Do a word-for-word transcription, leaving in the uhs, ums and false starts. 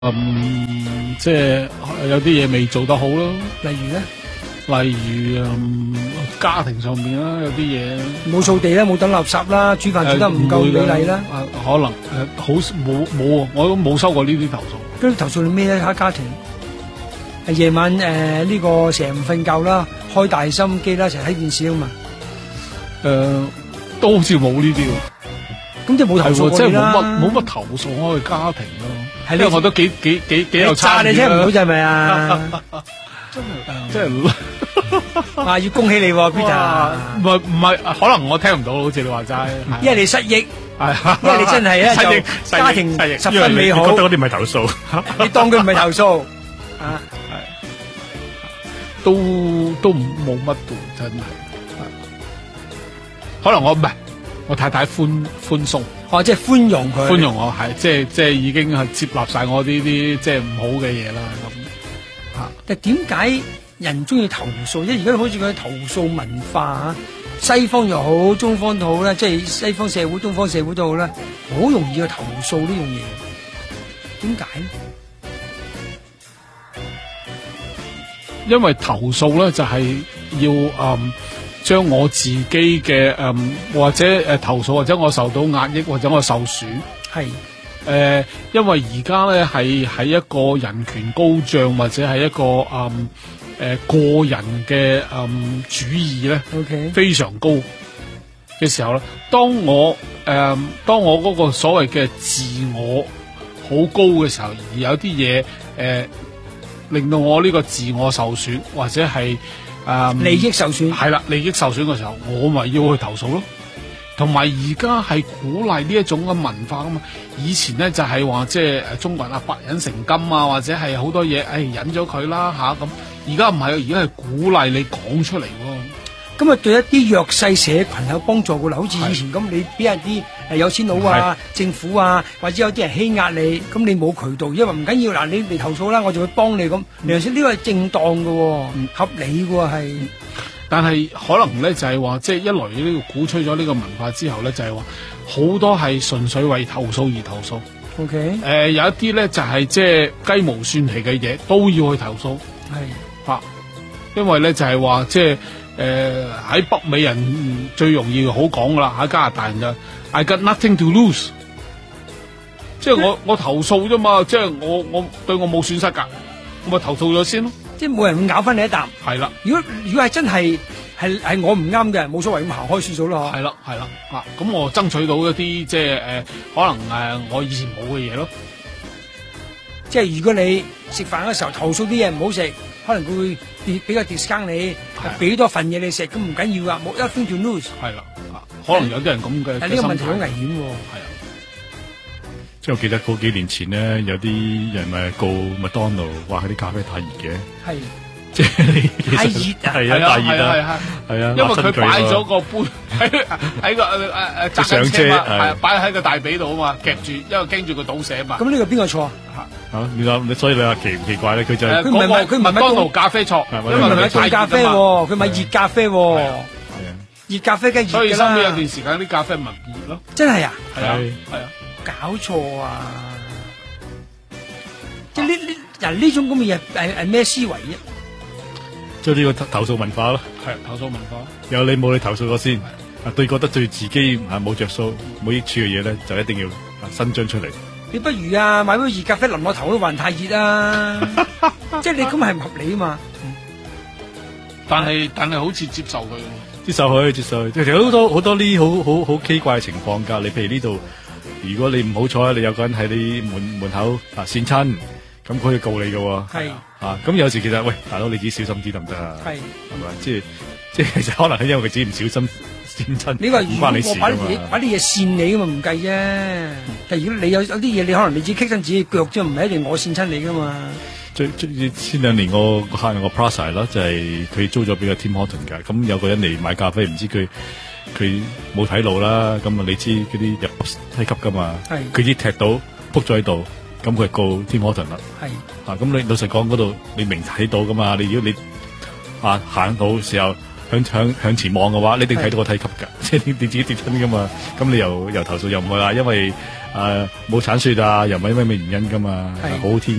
嗯，即係有啲嘢未做得好咯。 例如咧， 例如嗯家庭上面啦，有啲嘢冇掃地啦，冇抌垃圾啦，煮飯煮得唔夠美麗啦。 啊，可能誒好冇冇，我都冇收過呢啲投訴。 跟住投訴你咩咧？喺家庭，夜晚誒呢、呃這個成日唔瞓覺啦，開大收音機啦，成日睇電視啊嘛。 誒、呃，都好似冇呢啲喎。 咁即係冇投訴過你啦。 即係冇乜冇乜投訴我嘅家庭咯。 係， 因為我都幾幾幾幾有參與。 你聽唔到就係咪啊？ 真係真係， 啊！要恭喜你喎 ，Peter。 唔係唔係，可能我聽唔到，好似你話齋。 因為你失憶， 係， 因為你真係咧就家庭十分美好。 覺得嗰啲唔係投訴， 你當佢唔係投訴啊？ 係，都都冇乜度，真係。可能我唔係，我太太寬寬鬆。 哦，即係寬容佢， 寬容我係，即係即係已經係接納晒我呢啲即係唔好嘅嘢啦。咁嚇， 但點解人中意投訴？即係而家好似佢投訴文化啊，西方又好，中方都好咧，即係西方社會、東方社會都好咧，好容易去投訴呢樣嘢。點解咧？ 因為投訴咧就係要嗯。將我自己嘅誒、嗯、或者誒、呃、投訴或者我受到壓抑或者我受損係誒，因為而家咧係喺一個人權高漲或者係一個誒誒、嗯呃、個人嘅誒、嗯、主義咧 ，OK 非常高嘅時候咧，當我誒、呃、當我嗰個所謂嘅自我好高嘅時候，而有啲嘢誒令到我呢個自我受損或者係。誒、嗯， 利益受損係啦，利益受損嘅時候，我咪要去投訴咯。同埋而家係鼓勵呢一種嘅文化啊嘛。以前咧就係話即係誒中國人啊，百忍成金啊，或者係好多嘢，誒、哎、忍咗佢啦吓咁。而家唔係，而家係鼓勵你講出嚟。 咁啊，對一啲弱勢社群有幫助噶啦，好似以前咁，你俾人啲誒有錢佬啊、政府啊，或者有啲人欺壓你，咁你冇渠道，因為唔緊要嗱，你嚟投訴啦，我就會幫你咁。其實呢個係正當嘅，嗯，合理嘅係。 但係可能咧就係話，即係一來呢個鼓吹咗呢個文化之後咧，就係話好多係純粹為投訴而投訴。 O K， 誒有一啲咧就係即係雞毛蒜皮嘅嘢都要去投訴。 係啊，因為咧就係話即係。誒、呃，喺北美人最容易好講噶啦，喺加拿大人就 I got nothing to lose， 即係我我投訴啫嘛，即係我我對我冇損失噶，我咪投訴咗先咯。 即係冇人會咬翻你一啖。係啦，如果如果係真係係係我唔啱嘅，冇所謂咁行開算數咯。 係啦係啦，啊咁我爭取到一啲即係誒、呃，可能誒、呃、我以前冇嘅嘢咯。 即係如果你食飯嘅時候投訴啲嘢唔好食，可能佢會俾個 discount 你，俾多份嘢你食，咁唔緊要啊，冇 nothing to lose。係啦， 可能有啲人咁嘅。 但係呢個問題好危險喎。係啊， 即係我記得嗰幾年前咧，有啲人咪告麥當勞，話佢啲咖啡太熱嘅。係。即係太熱啊！ 係啊，太熱啊！係啊， 因為佢擺咗個杯喺喺個誒誒誒上車嘛，係擺喺個大髀度啊嘛，夾住，因為驚住佢倒瀉嘛。 咁呢個邊個錯啊？ 啊，你話你所以你話奇唔奇怪咧？佢就係佢唔係佢唔係麥當勞咖啡錯， 因為佢買咖啡，佢買熱咖啡。係啊，熱咖啡梗係熱㗎啦。 所以收尾有段時間啲咖啡咪熱咯。 真係啊？ 係啊係啊， 搞錯啊！即係呢呢人呢種咁嘅嘢係係咩思維啫？ 即係呢個投訴文化咯， 係投訴文化。 有你冇你投訴過先，啊對覺得對自己啊冇着數、冇益處嘅嘢咧，就一定要啊伸張出嚟。 你不如啊買杯熱咖啡淋我頭都還太熱啊！即係你咁係唔合理啊嘛。 但係但係好似接受佢， 接受佢接受佢。其實好多好多呢好好好奇怪嘅情況㗎。你譬如呢度，如果你唔好彩，你有個人喺你門門口啊跣親。咁佢可以告你嘅喎，係啊，咁有時其實喂，大佬你自己小心啲得唔得啊？係，係咪？即係即係其實可能係因為佢自己唔小心跣親，你話唔關你事㗎嘛。我把啲嘢把啲嘢跣你㗎嘛，唔計啫。但係如果你有有啲嘢，你可能你自己棘親自己腳啫，唔係一定我跣親你㗎嘛。最最前兩年我個客人個 Prasa 咯，就係佢租咗俾個 Tim Horton 㗎。咁有個人嚟買咖啡，唔知佢佢冇睇路啦。咁啊，你知嗰啲入梯級㗎嘛？係，佢啲踢到仆咗喺度。咁佢係告 Tim Horton 啦，係啊，咁你老實講嗰度你明睇到噶嘛？你如果你啊行到時候向向向前望嘅話，你一定睇到個梯級㗎，即係你你自己跌親㗎嘛。咁你又又投訴又唔會話因為誒冇鏟雪啊，又唔係因為咩原因㗎嘛，好天。